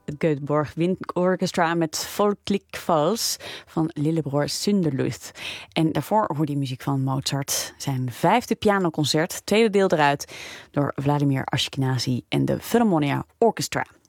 het Göteborg Wind Orchestra met Folklich Vals van Lillebror Sunderluth. En daarvoor hoorde je muziek van Mozart, zijn 5e pianoconcert, tweede deel eruit, door Vladimir Ashkenazy en de Philharmonia Orchestra.